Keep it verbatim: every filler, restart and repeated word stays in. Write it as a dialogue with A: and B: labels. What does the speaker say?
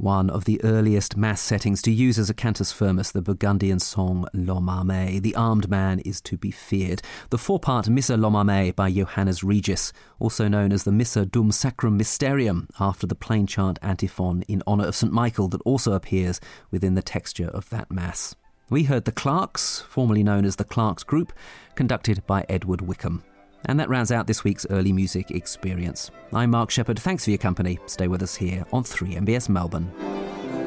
A: one of the earliest mass settings to use as a cantus firmus the Burgundian song L'Homme Armé, The Armed Man is to be Feared, the four-part Missa L'Homme Armé by Johannes Regis, also known as the Missa Dum Sacrum Mysterium, after the plain chant antiphon in honour of Saint Michael that also appears within the texture of that mass. We heard the Clarks, formerly known as the Clarks Group, conducted by Edward Wickham. And that rounds out this week's Early Music Experience. I'm Mark Shepherd. Thanks for your company. Stay with us here on three M B S Melbourne.